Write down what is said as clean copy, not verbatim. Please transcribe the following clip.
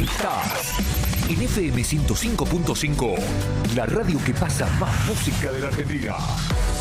Estás en FM 105.5, la radio que pasa más música de la Argentina.